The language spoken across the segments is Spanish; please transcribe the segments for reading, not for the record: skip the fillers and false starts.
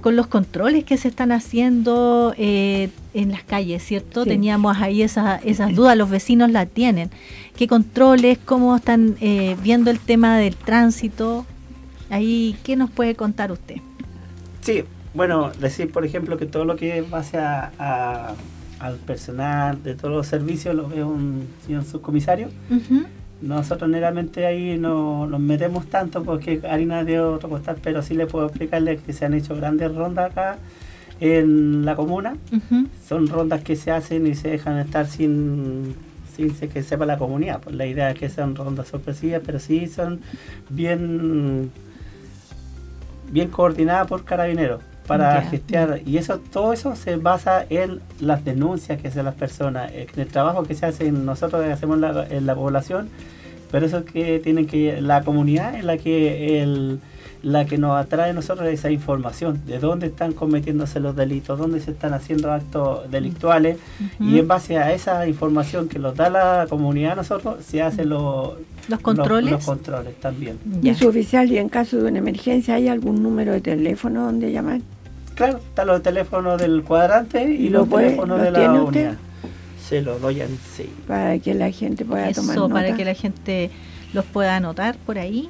con los controles que se están haciendo en las calles, ¿cierto? Sí. Teníamos ahí esas dudas, los vecinos la tienen. ¿Qué controles? ¿Cómo están viendo el tema del tránsito? Ahí, ¿qué nos puede contar usted? Sí, bueno, decir por ejemplo que todo lo que es base al personal de todos los servicios lo ve un señor subcomisario. Uh-huh. Nosotros generalmente ahí no nos metemos tanto porque harina de otro costal, pero sí le puedo explicarle que se han hecho grandes rondas acá en la comuna. Uh-huh. Son rondas que se hacen y se dejan estar sin que sepa la comunidad. Pues la idea es que sean rondas sorpresivas, pero sí son bien coordinadas por carabineros para gestear, y todo eso se basa en las denuncias que hacen las personas, en el trabajo que se hace nosotros hacemos en la población, pero eso que tienen que la comunidad es la que nos atrae a nosotros esa información de dónde están cometiéndose los delitos, dónde se están haciendo actos delictuales. Uh-huh. Y en base a esa información que nos da la comunidad, nosotros se hacen los controles. Los controles también. ¿Y su oficial, y en caso de una emergencia, hay algún número de teléfono donde llamar? Claro, están los teléfonos del cuadrante y los teléfonos de la unidad. Usted? Se los doy en sí. Para que la gente pueda tomar nota. Para que la gente los pueda anotar por ahí.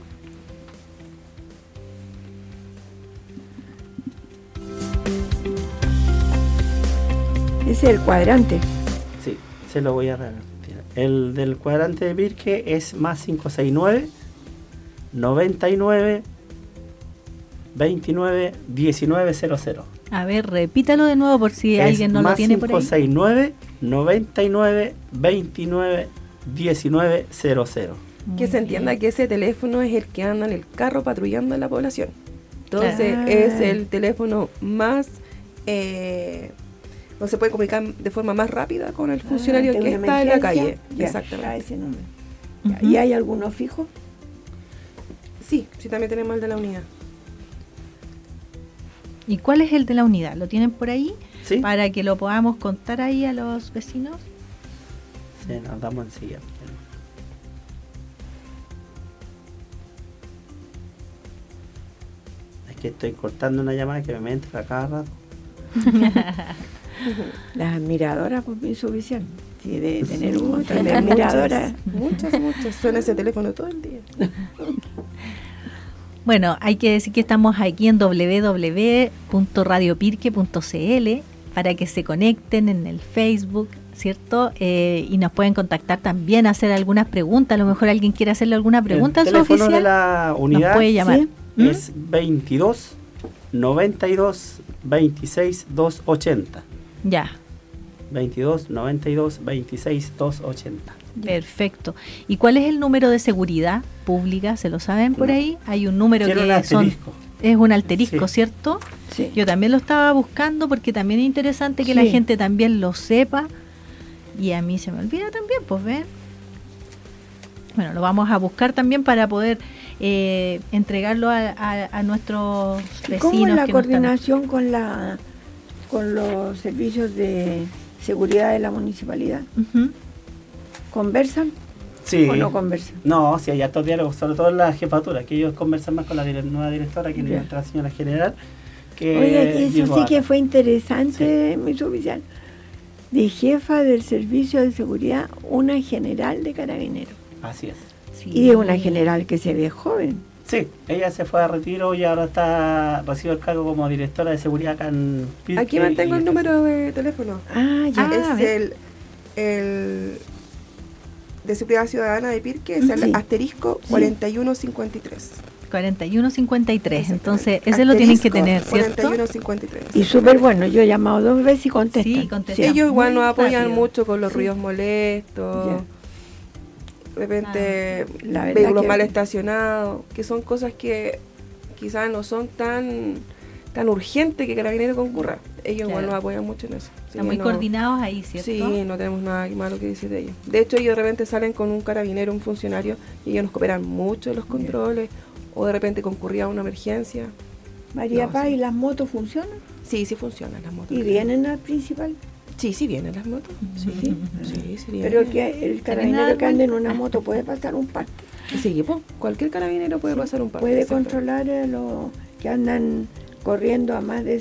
Ese es el cuadrante. Sí, se lo voy a regalar. El del cuadrante de Pirque es más 569 99 29 1900. A ver, repítalo de nuevo por si alguien no lo tiene por ahí. Más 569 99 29 1900. Que se entienda que ese teléfono es el que anda en el carro patrullando en la población. Entonces es el teléfono más... no se puede comunicar de forma más rápida con el funcionario que está en la calle. Exactamente. Ese número. Uh-huh. ¿Y hay alguno fijo? Sí, también tenemos el de la unidad. ¿Y cuál es el de la unidad? ¿Lo tienen por ahí? Sí. Para que lo podamos contar ahí a los vecinos. Sí, nos damos enseguida. Es que estoy cortando una llamada que me entra a cada rato. Las admiradoras por mi suficiente. Sí, de tener un montón de admiradoras. Muchas. Suena ese teléfono todo el día. Bueno, hay que decir que estamos aquí en www.radiopirque.cl para que se conecten en el Facebook, ¿cierto? Y nos pueden contactar también, hacer algunas preguntas. A lo mejor alguien quiere hacerle alguna pregunta a su oficial. El teléfono de la unidad nos puede llamar. ¿Sí? Es 22 92 26 280. Ya. 22 92 26 280. Perfecto. ¿Y cuál es el número de seguridad pública? ¿Se lo saben por ahí? Hay un número que es un alterisco, sí. ¿Cierto? Sí. Yo también lo estaba buscando porque también es interesante que la gente también lo sepa, y a mí se me olvida también, pues ven. Bueno, lo vamos a buscar también para poder entregarlo a nuestros vecinos. ¿Cómo es la coordinación con los servicios de seguridad de la municipalidad? Uh-huh. ¿Conversan? Sí. ¿O no conversan? No, sí, hay altos diálogos, sobre todo en la jefatura, que ellos conversan más con la nueva directora, que es nuestra señora general. Oiga, eso sí que fue interesante, mi suboficial. De jefa del servicio de seguridad, una general de carabineros. Así es. Sí. Y de una general que se ve joven. Sí, ella se fue a retiro y ahora recibe el cargo como directora de seguridad acá en Pirque. Aquí mantengo el número de teléfono. Ya. Es el de seguridad ciudadana de Pirque, es el asterisco 4153. 4153, entonces ese lo tienen que tener, ¿cierto? 4153. Y súper bueno, yo he llamado 2 veces y contestan. Sí, contestan. Ellos igual nos apoyan mucho con los ruidos molestos, de repente vehículos mal estacionados, que son cosas que quizás no son tan urgentes que Carabineros concurra. Ellos igual nos apoyan mucho en eso. Están muy coordinados ahí, ¿cierto? Sí, no tenemos nada malo que decir de ellos. De hecho, ellos de repente salen con un carabinero, un funcionario, y ellos nos cooperan mucho en los controles, o de repente concurría a una emergencia. María Paz, ¿y las motos funcionan? Sí, sí funcionan las motos. ¿Y vienen al principal? Sí vienen las motos. Sí vienen. Pero que el carabinero que ande en una moto puede pasar un parte. Sí, pues, cualquier carabinero puede pasar un parte. Puede controlar los que andan corriendo a más de